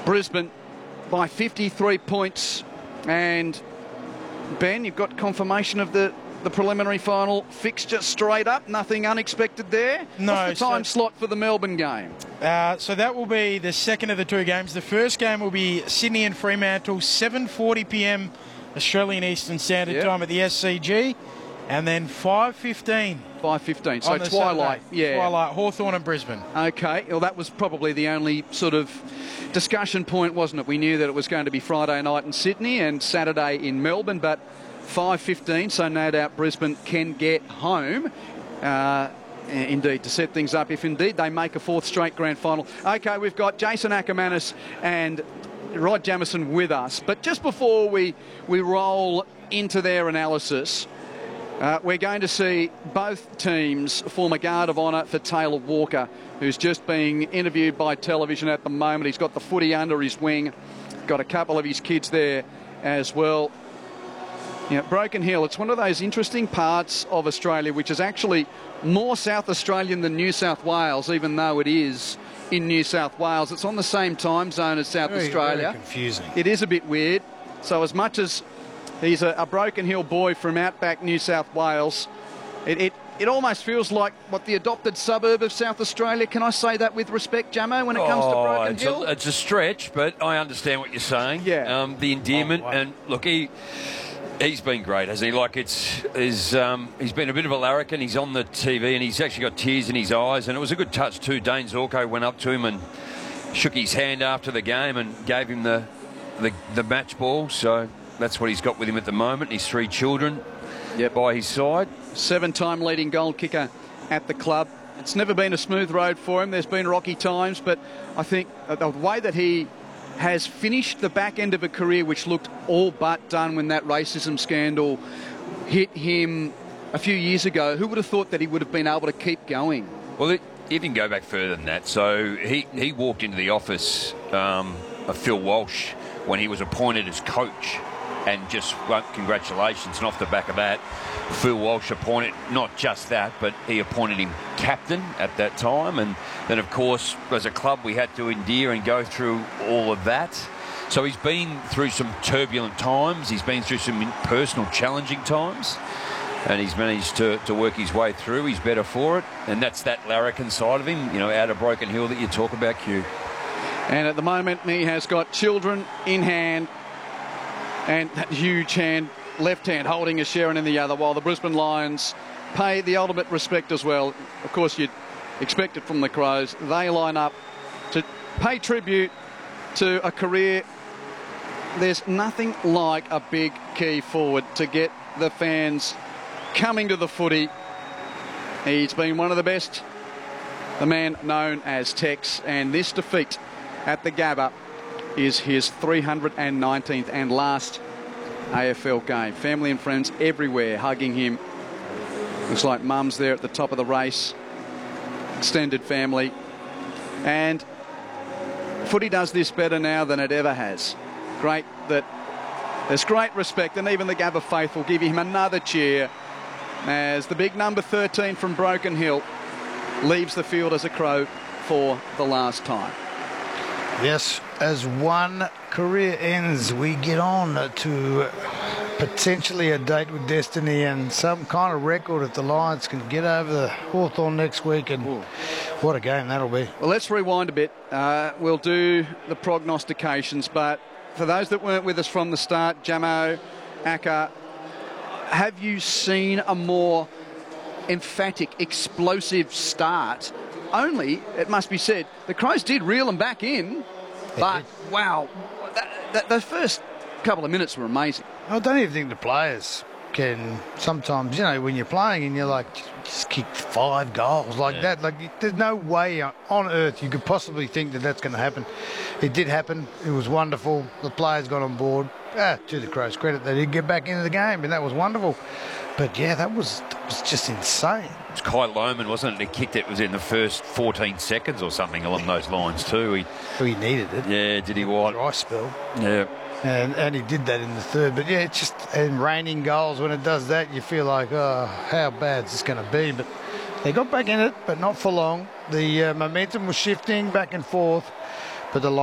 Brisbane by 53 points. And Ben, you've got confirmation of the preliminary final fixture straight up. Nothing unexpected there. No. What's the time slot for the Melbourne game? So that will be the second of the two games. The first game will be Sydney and Fremantle, 7:40 p.m. Australian Eastern Standard Time at the SCG. And then 5:15. 5:15, so twilight. Saturday. Twilight, Hawthorn and Brisbane. Okay, well, that was probably the only sort of discussion point, wasn't it? We knew that it was going to be Friday night in Sydney and Saturday in Melbourne, but 5:15, so no doubt Brisbane can get home. Indeed, to set things up if indeed they make a fourth straight grand final. Okay, we've got Jason Ackermanis and Rod Jamieson with us, but just before we roll into their analysis, we're going to see both teams form a guard of honour for Taylor Walker, who's just being interviewed by television at the moment. He's got the footy under his wing, got a couple of his kids there as well. You know, Broken Hill, it's one of those interesting parts of Australia which is actually more South Australian than New South Wales, even though it is in New South Wales. It's on the same time zone as South Australia. Very confusing. It is a bit weird. So as much as he's a Broken Hill boy from outback New South Wales, it almost feels like what the adopted suburb of South Australia. Can I say that with respect, Jamo, when it comes to Broken Hill? It's a stretch, but I understand what you're saying. Yeah. The endearment, and look, he's been great, hasn't he? Like he's been a bit of a larrikin. He's on the TV and he's actually got tears in his eyes, and it was a good touch too. Dane Zorko went up to him and shook his hand after the game and gave him the match ball. So that's what he's got with him at the moment. His three children by his side. 7-time leading goal kicker at the club. It's never been a smooth road for him. There's been rocky times, but I think the way that he has finished the back end of a career which looked all but done when that racism scandal hit him a few years ago, who would have thought that he would have been able to keep going? Well, even go back further than that. So he walked into the office of Phil Walsh when he was appointed as coach, and just congratulations. And off the back of that, Phil Walsh appointed not just that, but he appointed him captain at that time. And then, of course, as a club, we had to endear and go through all of that. So he's been through some turbulent times. He's been through some personal challenging times, and he's managed to work his way through. He's better for it, and that's that larrikin side of him, you know, out of Broken Hill that you talk about, Q. And at the moment, he has got children in hand, and that huge hand, left hand, holding a Sharon in the other, while the Brisbane Lions pay the ultimate respect as well. Of course, you'd expect it from the Crows. They line up to pay tribute to a career. There's nothing like a big key forward to get the fans coming to the footy. He's been one of the best, the man known as Tex, and this defeat at the Gabba is his 319th and last AFL game. Family and friends everywhere hugging him. Looks like mum's there at the top of the race. Extended family. And footy does this better now than it ever has. Great that there's great respect, and even the Gabba faithful give him another cheer as the big number 13 from Broken Hill leaves the field as a Crow for the last time. Yes, as one career ends, we get on to potentially a date with destiny and some kind of record if the Lions can get over the Hawthorn next week. And what a game that'll be. Well, let's rewind a bit. We'll do the prognostications, but for those that weren't with us from the start, Jamo, Acker, have you seen a more emphatic, explosive start? Only, it must be said, the Crows did reel them back in, but wow, the first couple of minutes were amazing. I don't even think the players can sometimes, you know, when you're playing and you're like, just kicked 5 goals like that. Like, there's no way on earth you could possibly think that that's going to happen. It did happen. It was wonderful. The players got on board. To the Crows' credit, they did get back into the game, and that was wonderful. But yeah, that was just insane. It was Kai Lohmann, wasn't it? He kicked it, was in the first 14 seconds or something along those lines too. He needed it. Yeah, did he? What? Dry spell. Yeah. And he did that in the third. But yeah, it's just, and raining goals, when it does that, you feel like, oh, how bad is this going to be? But they got back in it, but not for long. The momentum was shifting back and forth, but the